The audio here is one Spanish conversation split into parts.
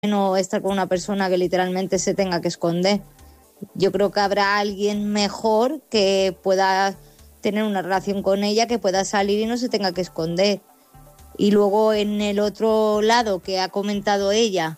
no estar con una persona que literalmente se tenga que esconder. Yo creo que habrá alguien mejor que pueda tener una relación con ella, que pueda salir y no se tenga que esconder. Y luego en el otro lado que ha comentado ella,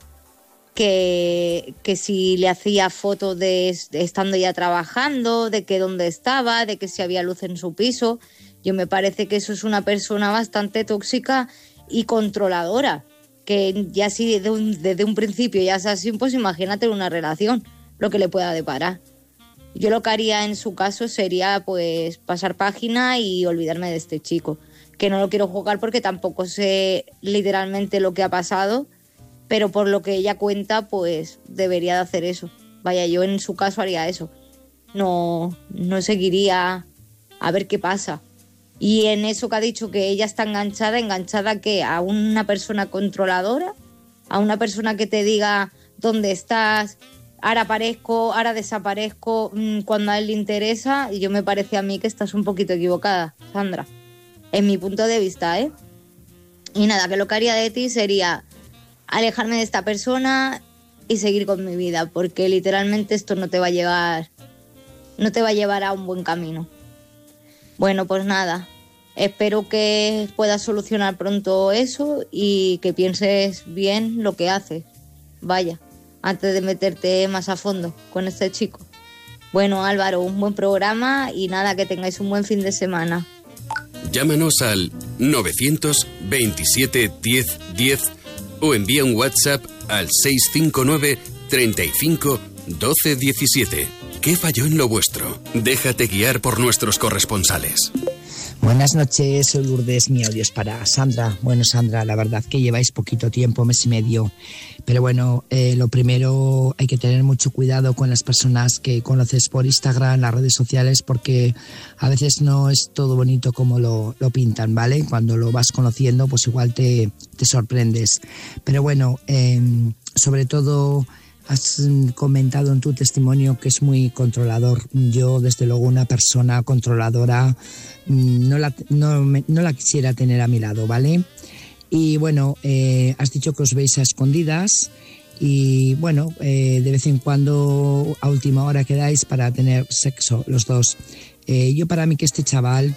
que si le hacía fotos de estando ya trabajando, de que dónde estaba, de que si había luz en su piso, yo me parece que eso es una persona bastante tóxica y controladora, que ya si desde un principio ya es así, pues imagínate una relación, lo que le pueda deparar. Yo lo que haría en su caso sería pues pasar página y olvidarme de este chico, que no lo quiero juzgar porque tampoco sé literalmente lo que ha pasado, pero por lo que ella cuenta pues debería de hacer eso. Vaya, yo en su caso haría eso, no seguiría a ver qué pasa. Y en eso que ha dicho, que ella está ¿enganchada qué? ¿A una persona controladora? ¿A una persona que te diga dónde estás? Ahora aparezco, ahora desaparezco cuando a él le interesa. Y yo me parece a mí que estás un poquito equivocada, Sandra. En mi punto de vista, ¿eh? Y nada, que lo que haría de ti sería alejarme de esta persona y seguir con mi vida, porque literalmente esto no te va a llevar a un buen camino. Bueno, pues nada, espero que puedas solucionar pronto eso y que pienses bien lo que haces. Vaya, antes de meterte más a fondo con este chico. Bueno, Álvaro, un buen programa y nada, que tengáis un buen fin de semana. Llámanos al 927 10 10 o envía un WhatsApp al 659 35 12 17. ¿Qué falló en lo vuestro? Déjate guiar por nuestros corresponsales. Buenas noches, soy Lourdes, mi audio es para Sandra. Bueno, Sandra, la verdad que lleváis poquito tiempo, mes y medio, pero bueno, lo primero, hay que tener mucho cuidado con las personas que conoces por Instagram, las redes sociales, porque a veces no es todo bonito como lo pintan, ¿vale? Cuando lo vas conociendo, pues igual te sorprendes. Pero bueno, sobre todo has comentado en tu testimonio que es muy controlador. Yo, desde luego, una persona controladora no la quisiera tener a mi lado, ¿vale? Y bueno, has dicho que os veis a escondidas y bueno, de vez en cuando a última hora quedáis para tener sexo los dos. Yo, para mí, que este chaval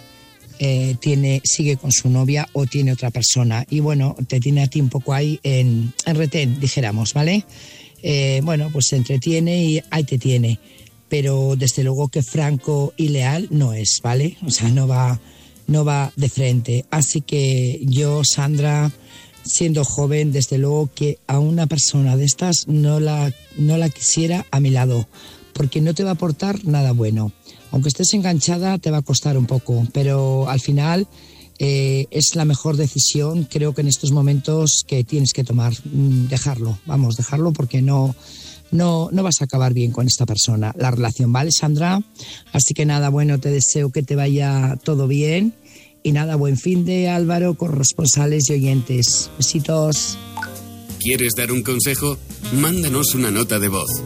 sigue con su novia o tiene otra persona y bueno, te tiene a ti un poco ahí en retén, dijéramos, ¿vale? Bueno, pues se entretiene y ahí te tiene, pero desde luego que franco y leal no es, ¿vale? O sea, no va de frente. Así que yo, Sandra, siendo joven, desde luego que a una persona de estas no la quisiera a mi lado, porque no te va a aportar nada bueno. Aunque estés enganchada, te va a costar un poco, pero al final es la mejor decisión, creo que en estos momentos que tienes que tomar, dejarlo porque no vas a acabar bien con esta persona, la relación, ¿vale, Sandra? Así que nada, bueno, te deseo que te vaya todo bien y nada, buen fin de Álvaro, corresponsales y oyentes. Besitos. ¿Quieres dar un consejo? Mándanos una nota de voz.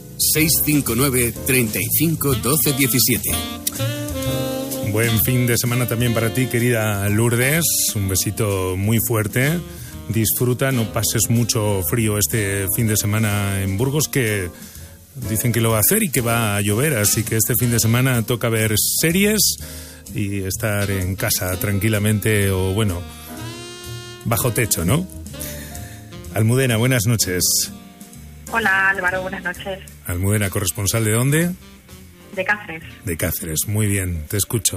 659 35 12 17. Buen fin de semana también para ti, querida Lourdes. Un besito muy fuerte. Disfruta, no pases mucho frío este fin de semana en Burgos, que dicen que lo va a hacer y que va a llover. Así que este fin de semana toca ver series y estar en casa tranquilamente o, bueno, bajo techo, ¿no? Almudena, buenas noches. Hola, Álvaro, buenas noches. Almudena, ¿corresponsal de dónde? De Cáceres. De Cáceres, muy bien, te escucho.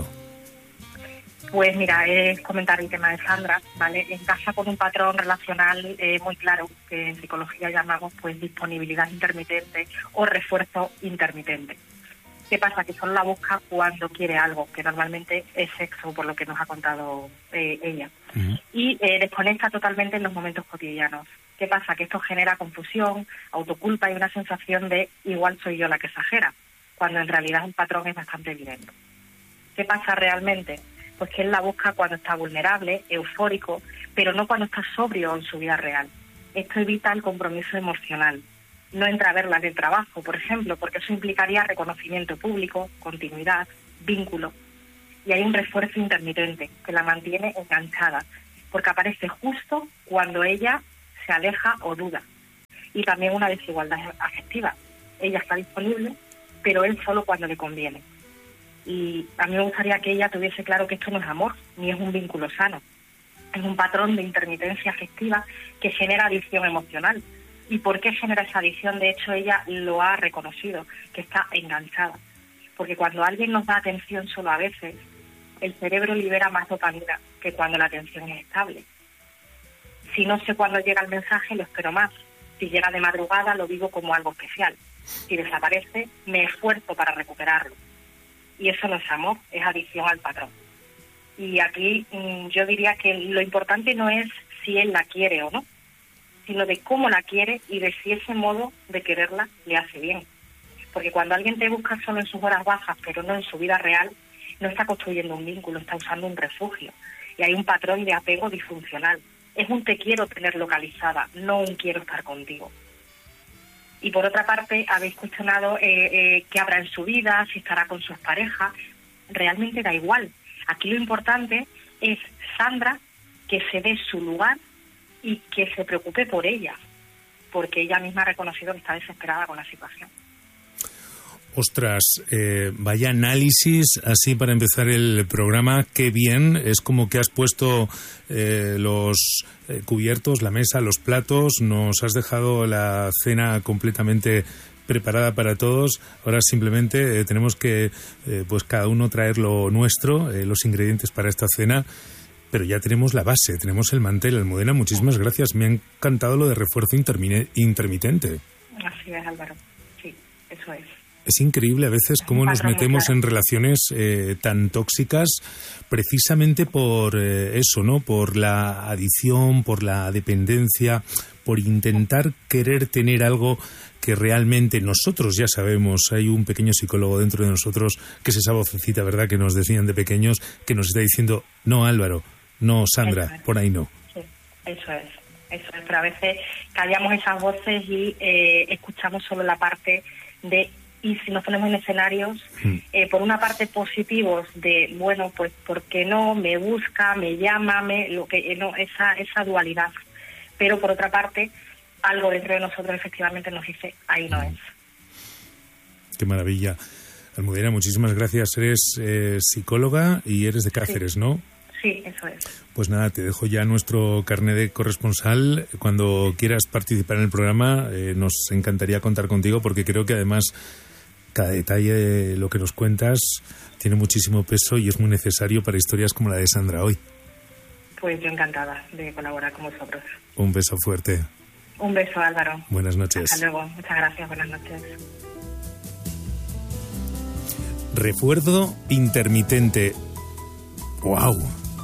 Pues mira, es comentar el tema de Sandra, ¿vale? Encaja con un patrón relacional muy claro, que en psicología llamamos pues disponibilidad intermitente o refuerzo intermitente. ¿Qué pasa? Que solo la busca cuando quiere algo, que normalmente es sexo, por lo que nos ha contado ella. Uh-huh. Y desconecta totalmente en los momentos cotidianos. ¿Qué pasa? Que esto genera confusión, autoculpa y una sensación de igual soy yo la que exagera, cuando en realidad el patrón es bastante evidente. ¿Qué pasa realmente? Pues que él la busca cuando está vulnerable, eufórico, pero no cuando está sobrio en su vida real. Esto evita el compromiso emocional. No entra a verla en el trabajo, por ejemplo, porque eso implicaría reconocimiento público, continuidad, vínculo. Y hay un refuerzo intermitente que la mantiene enganchada, porque aparece justo cuando ella se aleja o duda. y también una desigualdad afectiva. Ella está disponible, pero él solo cuando le conviene. Y a mí me gustaría que ella tuviese claro que esto no es amor, ni es un vínculo sano. Es un patrón de intermitencia afectiva que genera adicción emocional. ¿Y por qué genera esa adicción? De hecho, ella lo ha reconocido, que está enganchada. Porque cuando alguien nos da atención solo a veces, el cerebro libera más dopamina que cuando la atención es estable. Si no sé cuándo llega el mensaje, lo espero más. Si llega de madrugada, lo vivo como algo especial. Si desaparece, me esfuerzo para recuperarlo. Y eso no es amor, es adicción al patrón. Y aquí yo diría que lo importante no es si él la quiere o no, sino de cómo la quiere y de si ese modo de quererla le hace bien. Porque cuando alguien te busca solo en sus horas bajas, pero no en su vida real, no está construyendo un vínculo, está usando un refugio. Y hay un patrón de apego disfuncional. Es un te quiero tener localizada, no un quiero estar contigo. Y por otra parte, habéis cuestionado qué habrá en su vida, si estará con sus parejas. Realmente da igual. Aquí lo importante es Sandra, que se dé su lugar y que se preocupe por ella, porque ella misma ha reconocido que está desesperada con la situación. Ostras, vaya análisis así para empezar el programa, qué bien, es como que has puesto los cubiertos, la mesa, los platos, nos has dejado la cena completamente preparada para todos. Ahora simplemente tenemos que pues cada uno traer lo nuestro, los ingredientes para esta cena, pero ya tenemos la base, tenemos el mantel. Almudena, muchísimas gracias, me ha encantado lo de refuerzo intermitente. Así es, Álvaro, sí, eso es. Es increíble a veces cómo nos metemos en relaciones tan tóxicas precisamente por eso, ¿no? Por la adicción, por la dependencia, por intentar querer tener algo que realmente nosotros ya sabemos. Hay un pequeño psicólogo dentro de nosotros que es esa vocecita, ¿verdad?, que nos decían de pequeños, que nos está diciendo, no, Álvaro, no, Sandra, por ahí no. Sí, eso es, pero a veces callamos esas voces y escuchamos solo la parte de... Y si nos ponemos en escenarios, por una parte positivos de, bueno, pues, ¿por qué no? Me busca, me llama, esa dualidad. Pero por otra parte, algo dentro de nosotros efectivamente nos dice, ahí no es. Qué maravilla. Almudena, muchísimas gracias. Eres psicóloga y eres de Cáceres, sí. ¿no? Sí, eso es. Pues nada, te dejo ya nuestro carnet de corresponsal. Cuando quieras participar en el programa, nos encantaría contar contigo, porque creo que además cada detalle de lo que nos cuentas tiene muchísimo peso y es muy necesario para historias como la de Sandra hoy. Pues yo encantada de colaborar con vosotros. Un beso fuerte. Un beso, Álvaro. Buenas noches. Hasta luego. Muchas gracias. Buenas noches. Refuerzo intermitente. ¡Wow!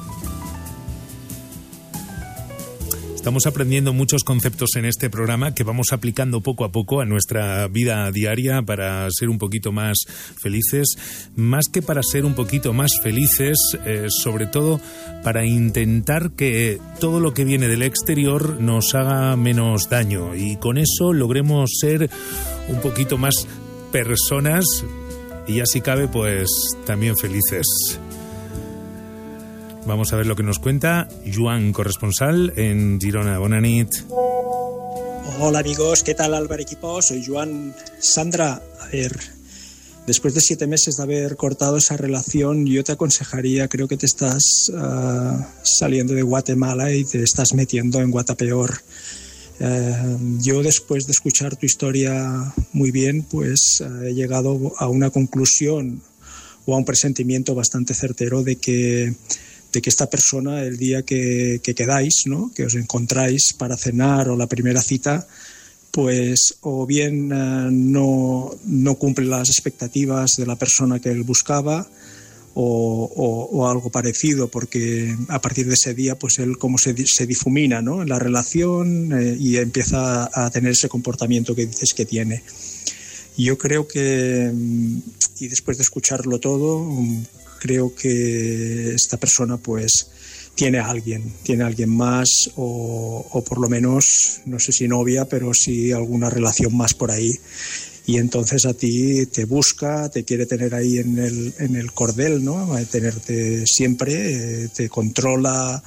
Estamos aprendiendo muchos conceptos en este programa que vamos aplicando poco a poco a nuestra vida diaria para ser un poquito más felices. Más que para ser un poquito más felices, sobre todo para intentar que todo lo que viene del exterior nos haga menos daño y con eso logremos ser un poquito más personas y, ya si cabe, pues también felices. Vamos a ver lo que nos cuenta Joan, corresponsal en Girona. Bona nit. Hola amigos, ¿qué tal Álvaro equipo? Soy Joan. Sandra, a ver, después de 7 meses de haber cortado esa relación, yo te aconsejaría, creo que te estás saliendo de Guatemala y te estás metiendo en Guatapeor. Yo, después de escuchar tu historia muy bien, pues he llegado a una conclusión o a un presentimiento bastante certero de que esta persona, el día que quedáis, ¿no?, que os encontráis para cenar o la primera cita, pues o bien no cumple las expectativas de la persona que él buscaba o algo parecido, porque a partir de ese día pues él como se difumina, ¿no?, en la relación y empieza a tener ese comportamiento que dices que tiene. Yo creo que, y después de escucharlo todo, creo que esta persona pues tiene a alguien más o por lo menos, no sé si novia, pero sí alguna relación más por ahí. Y entonces a ti te busca, te quiere tener ahí en el cordel, ¿no?, tenerte siempre, te controla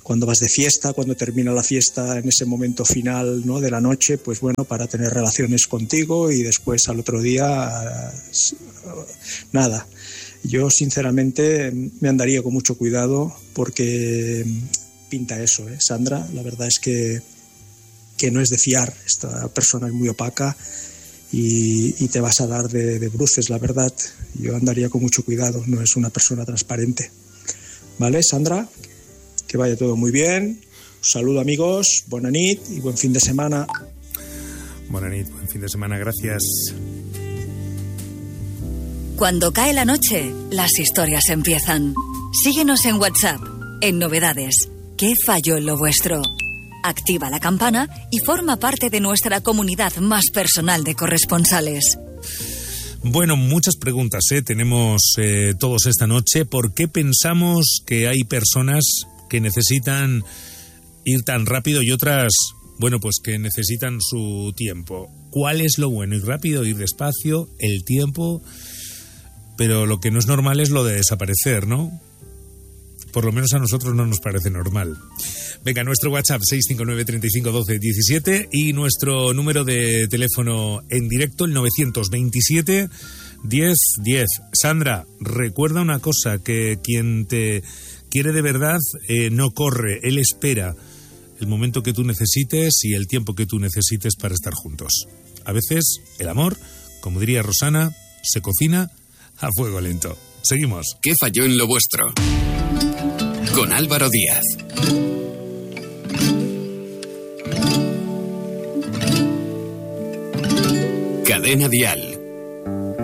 cuando vas de fiesta, cuando termina la fiesta, en ese momento final, ¿no?, de la noche, pues bueno, para tener relaciones contigo y después al otro día nada. Yo sinceramente me andaría con mucho cuidado porque pinta eso, Sandra. La verdad es que no es de fiar. Esta persona es muy opaca y te vas a dar de bruces, la verdad. Yo andaría con mucho cuidado, no es una persona transparente. ¿Vale, Sandra? Que vaya todo muy bien. Un saludo, amigos, bona nit y buen fin de semana. Bona nit, buen fin de semana, gracias. Cuando cae la noche, las historias empiezan. Síguenos en WhatsApp, en Novedades. ¿Qué falló en lo vuestro? Activa la campana y forma parte de nuestra comunidad más personal de corresponsales. Bueno, muchas preguntas tenemos todos esta noche. ¿Por qué pensamos que hay personas que necesitan ir tan rápido y otras, bueno, pues que necesitan su tiempo? ¿Cuál es lo bueno? Ir rápido, ir despacio, el tiempo. Pero lo que no es normal es lo de desaparecer, ¿no? Por lo menos a nosotros no nos parece normal. Venga, nuestro WhatsApp 659 35 12 17 y nuestro número de teléfono en directo, el 927 10 10. Sandra, recuerda una cosa, que quien te quiere de verdad no corre, él espera el momento que tú necesites y el tiempo que tú necesites para estar juntos. A veces el amor, como diría Rosana, se cocina a fuego lento. Seguimos. ¿Qué falló en lo vuestro? Con Álvaro Díaz. Cadena Dial.